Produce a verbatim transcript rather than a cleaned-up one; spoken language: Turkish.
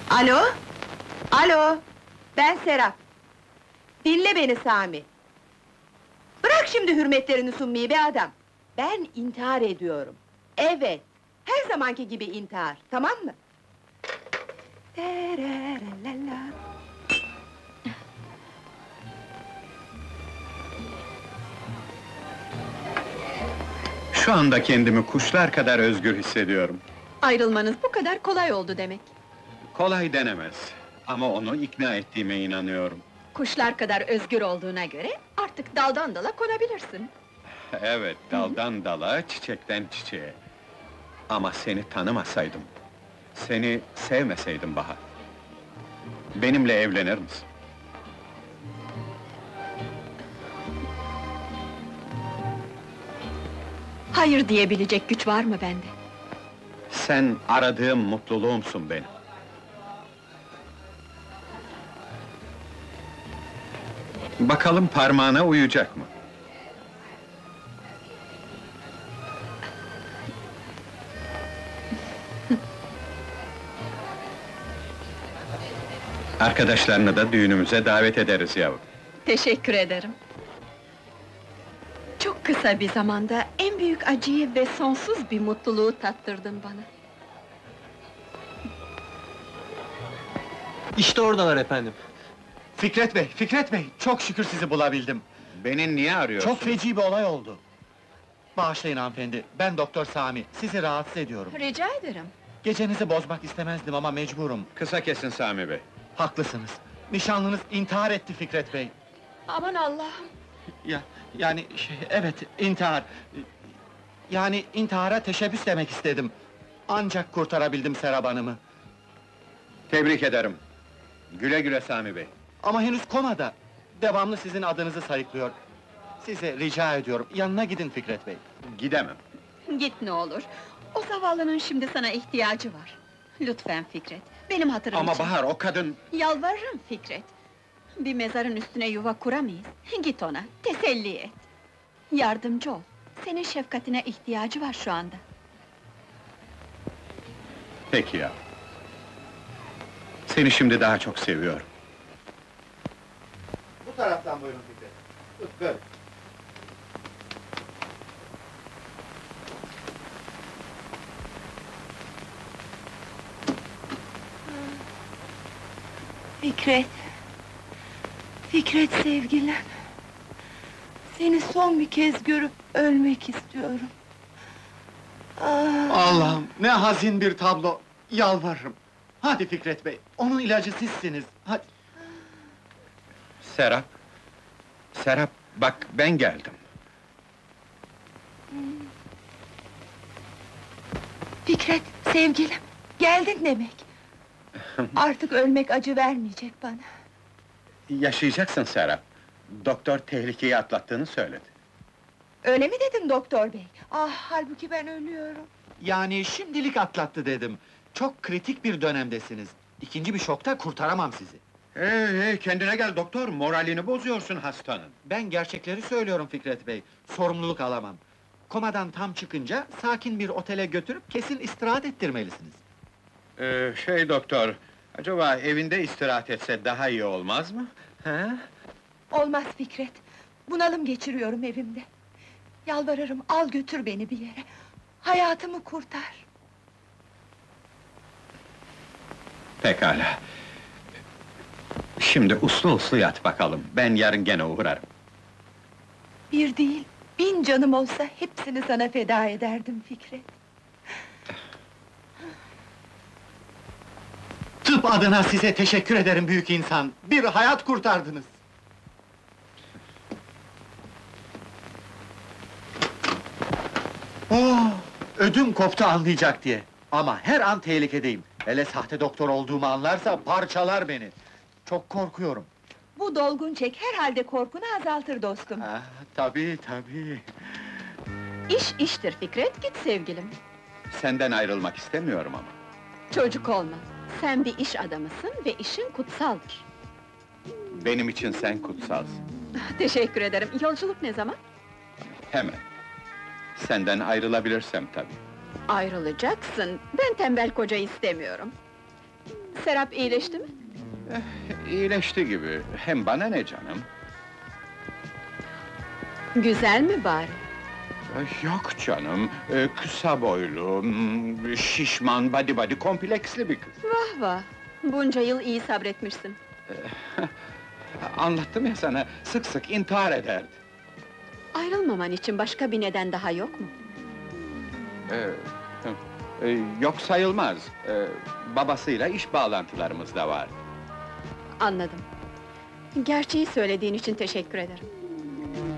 Alo? Alo? Ben Serap. Dinle beni Sami. Bırak şimdi hürmetlerini sunmayı be adam! Ben intihar ediyorum. Evet, her zamanki gibi intihar, tamam mı? Tererelala. Şu anda kendimi kuşlar kadar özgür hissediyorum. Ayrılmanız bu kadar kolay oldu demek. Kolay denemez. Ama onu ikna ettiğime inanıyorum. Kuşlar kadar özgür olduğuna göre artık daldan dala konabilirsin. Evet, daldan dala, çiçekten çiçeğe. Ama seni tanımasaydım, seni sevmeseydim Bahar, benimle evlenir misin? Hayır diyebilecek güç var mı bende? Sen aradığım mutluluğumsun benim. Bakalım parmağına uyacak mı? Arkadaşlarını da düğünümüze davet ederiz yavrum. Teşekkür ederim. Çok kısa bir zamanda en büyük acıyı ve sonsuz bir mutluluğu tattırdın bana. İşte oradalar efendim. Fikret Bey, Fikret Bey! Çok şükür sizi bulabildim. Beni niye arıyorsun? Çok feci bir olay oldu. Bağışlayın hanımefendi, ben Doktor Sami, sizi rahatsız ediyorum. Rica ederim. Gecenizi bozmak istemezdim ama mecburum. Kısa kesin Sami Bey. Haklısınız. Nişanlınız intihar etti Fikret Bey. Aman Allah'ım! Ya, yani şey, evet, intihar. Yani intihara teşebbüs demek istedim. Ancak kurtarabildim Serap Hanım'ı. Tebrik ederim. Güle güle Sami Bey. Ama henüz komada. Devamlı sizin adınızı sayıklıyor. Size rica ediyorum, yanına gidin Fikret Bey. Gidemem. Git ne olur! O zavallının şimdi sana ihtiyacı var. Lütfen Fikret, benim hatırım Ama için. Bahar, o kadın... Yalvarırım Fikret! Bir mezarın üstüne yuva kuramayız. Git ona, teselli et. Yardımcı ol. Senin şefkatine ihtiyacı var şu anda. Peki ya. Seni şimdi daha çok seviyorum. Bu taraftan buyurun Fikret. Tut, böyle. Fikret! Fikret sevgilim! Seni son bir kez görüp ölmek istiyorum. Ah! Allah'ım, ne hazin bir tablo! Yalvarırım! Hadi Fikret Bey, onun ilacı sizsiniz, hadi! Serap... Serap, bak ben geldim. Fikret, sevgilim! Geldin demek! Artık ölmek acı vermeyecek bana. Yaşayacaksın Serap. Doktor tehlikeyi atlattığını söyledi. Öyle mi dedin doktor bey? Ah, halbuki ben ölüyorum. Yani şimdilik atlattı dedim. Çok kritik bir dönemdesiniz. İkinci bir şokta kurtaramam sizi. Hey, hey, kendine gel doktor, moralini bozuyorsun hastanın. Ben gerçekleri söylüyorum Fikret Bey, sorumluluk alamam. Komadan tam çıkınca, sakin bir otele götürüp kesin istirahat ettirmelisiniz. Ee, şey doktor, acaba evinde istirahat etse daha iyi olmaz mı? He? Olmaz Fikret, bunalım geçiriyorum evimde. Yalvarırım, al götür beni bir yere. Hayatımı kurtar. Pekala. Şimdi uslu uslu yat bakalım, ben yarın gene uğrarım. Bir değil, bin canım olsa hepsini sana feda ederdim Fikret. Tıp adına size teşekkür ederim büyük insan. Bir hayat kurtardınız. Oh, ödüm koptu anlayacak diye. Ama her an tehlikedeyim. Hele sahte doktor olduğumu anlarsa parçalar beni. Çok korkuyorum. Bu dolgun çek herhalde korkunu azaltır dostum. Ah, tabii tabii. İş iştir Fikret, git sevgilim. Senden ayrılmak istemiyorum ama. Çocuk olma. Sen bir iş adamısın ve işin kutsaldır. Benim için sen kutsalsın. Teşekkür ederim. Yolculuk ne zaman? Hemen. Senden ayrılabilirsem tabii. Ayrılacaksın. Ben tembel koca istemiyorum. Serap iyileşti mi? İyileşti gibi. Hem bana ne canım? Güzel mi bari? Eh, Yok canım, eh, kısa boylu, hmm, şişman, body body kompleksli bir kız. Vah vah! Bunca yıl iyi sabretmişsin. Anlattım ya sana, sık sık intihar ederdi. Ayrılmaman için başka bir neden daha yok mu? Eh, eh, Yok sayılmaz. Eh, Babasıyla iş bağlantılarımız da var. Anladım. Gerçeği söylediğin için teşekkür ederim.